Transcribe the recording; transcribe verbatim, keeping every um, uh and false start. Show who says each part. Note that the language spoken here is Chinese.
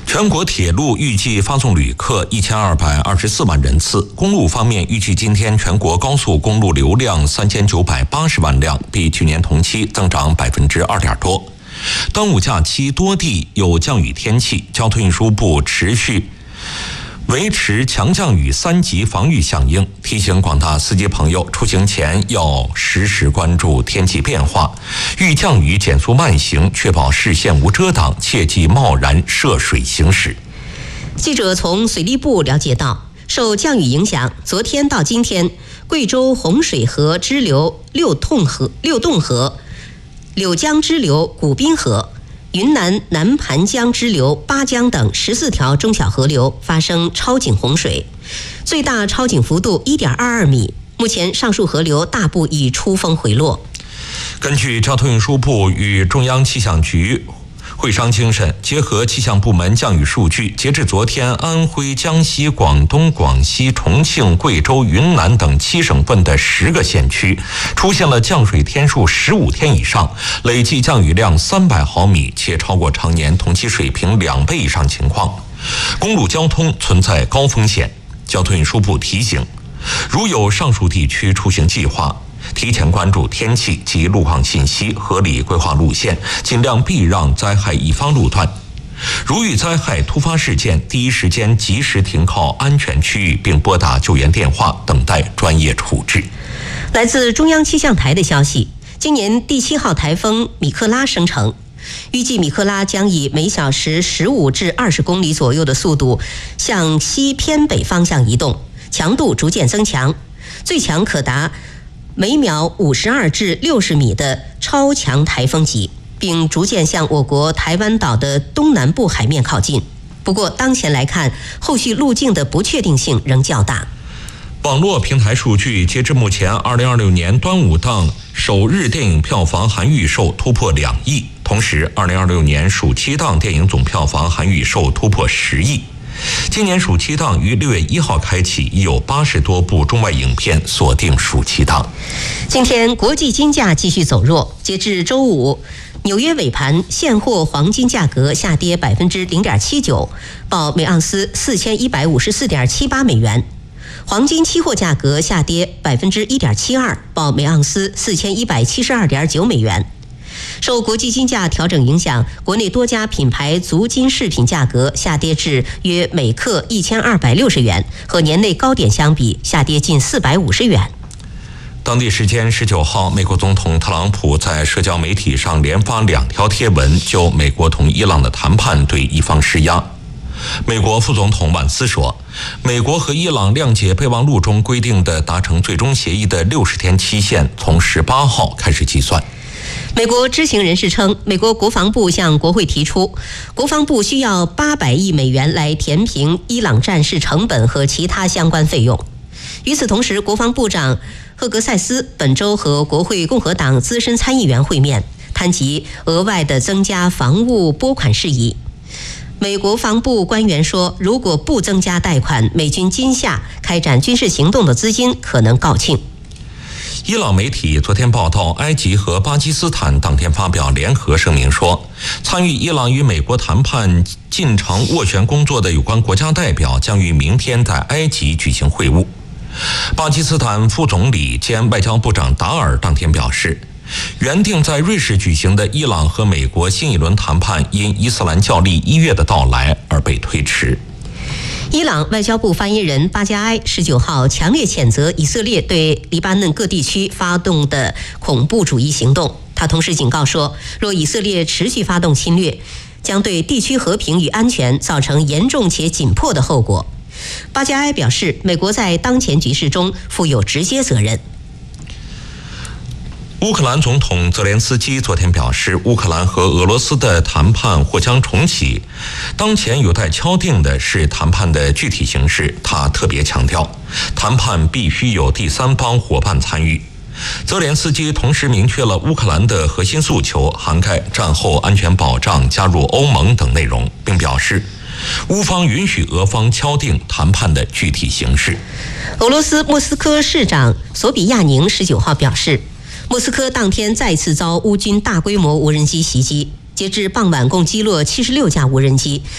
Speaker 1: 全国铁路预计发送旅客一千二百二十四万人次，公路方面预计今天全国高速公路流量三千九百八十万辆，比去年同期增长百分之二点多。端午假期多地有降雨天气，交通运输部持续维持强降雨三级防御响应，提醒广大司机朋友出行前要实时关注天气变化，遇降雨减速慢行，确保视线无遮挡，切忌贸然涉水行驶。
Speaker 2: 记者从水利部了解到，受降雨影响，昨天到今天，贵州洪水河支流六洞河、六洞河、柳江支流古滨河、云南南盘江支流巴江等十四条中小河流发生超警洪水，最大超警幅度 一点二二米。目前上述河流大部已出峰回落。
Speaker 1: 根据交通运输部与中央气象局会商精神，结合气象部门降雨数据，截至昨天，安徽、江西、广东、广西、重庆、贵州、云南等七省份的十个县区出现了降水天数十五天以上，累计降雨量三百毫米，且超过常年同期水平两倍以上情况。公路交通存在高风险，交通运输部提醒，如有上述地区出行计划，提前关注天气及路况信息，合理规划路线，尽量避让灾害易发路段。如遇灾害突发事件，第一时间及时停靠安全区域，并拨打救援电话，等待专业处置。
Speaker 2: 来自中央气象台的消息，今年第七号台风米克拉生成，预计米克拉将以每小时十五至二十公里左右的速度向西偏北方向移动，强度逐渐增强，最强可达每秒五十二至六十米的超强台风级，并逐渐向我国台湾岛的东南部海面靠近。不过当前来看，后续路径的不确定性仍较大。
Speaker 1: 网络平台数据，截至目前，二零二六年端午档首日电影票房含预售突破两亿，同时二零二六年暑期档电影总票房含预售突破十亿。今年暑期档于六月一号开启，已有八十多部中外影片锁定暑期档。
Speaker 2: 今天国际金价继续走弱，截至周五，纽约尾盘现货黄金价格下跌百分之零点七九，报每盎司四千一百五十四点七八美元。黄金期货价格下跌百分之一点七二，报每盎司四千一百七十二点九美元。受国际金价调整影响，国内多家品牌足金饰品价格下跌至约每克一千二百六十元，和年内高点相比下跌近四百五十元。
Speaker 1: 当地时间十九号，美国总统特朗普在社交媒体上连发两条贴文，就美国同伊朗的谈判对伊方施压。美国副总统晚斯说，美国和伊朗谅解备忘录中规定的达成最终协议的六十天期限从十八号开始计算。
Speaker 2: 美国知情人士称，美国国防部向国会提出，国防部需要八百亿美元来填平伊朗战事成本和其他相关费用。与此同时，国防部长赫格塞斯本周和国会共和党资深参议员会面，谈及额外的增加防务拨款事宜。美国防部官员说，如果不增加贷款，美军今夏开展军事行动的资金可能告罄。
Speaker 1: 伊朗媒体昨天报道，埃及和巴基斯坦当天发表联合声明说，参与伊朗与美国谈判进程斡旋工作的有关国家代表将于明天在埃及举行会晤。巴基斯坦副总理兼外交部长达尔当天表示，原定在瑞士举行的伊朗和美国新一轮谈判因伊斯兰教历一月的到来而被推迟。
Speaker 2: 伊朗外交部发言人巴加埃十九号强烈谴责以色列对黎巴嫩各地区发动的恐怖主义行动。他同时警告说，若以色列持续发动侵略，将对地区和平与安全造成严重且紧迫的后果。巴加埃表示，美国在当前局势中负有直接责任。
Speaker 1: 乌克兰总统泽连斯基昨天表示，乌克兰和俄罗斯的谈判或将重启，当前有待敲定的是谈判的具体形式。他特别强调，谈判必须有第三方伙伴参与。泽连斯基同时明确了乌克兰的核心诉求，涵盖战后安全保障、加入欧盟等内容，并表示乌方允许俄方敲定谈判的具体形式。
Speaker 2: 俄罗斯莫斯科市长索比亚宁十九号表示，莫斯科当天再次遭乌军大规模无人机袭击，截至傍晚共击落七十六架无人机，